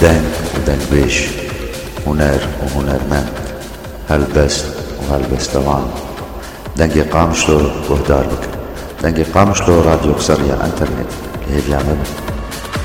دنگ ودنگبيش، هنر وهنرمند، هلبست وهلبستوان. دنگی قامشلو گهدار بکن. دنگی قامشلو راديو قصرية انترنت. هي بيعمل